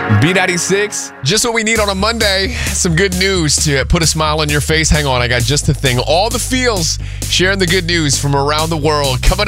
B96, just what we need on a Monday. Some good news to put a smile on your face. Hang on, I got just the thing. All the feels, sharing the good news from around the world. Coming up.